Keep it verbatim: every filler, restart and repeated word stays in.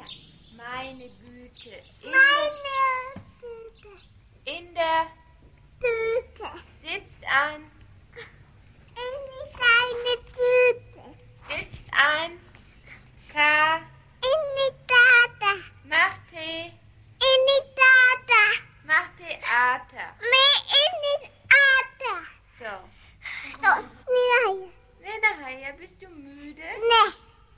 Bücher. Meine Güte. In Meine Tüte. Der, in der Tüte. sitzt ein. In die kleine Tüte. Sitzt ein. K. In die Tata. Macht Tee. In die Tata. Macht Theater.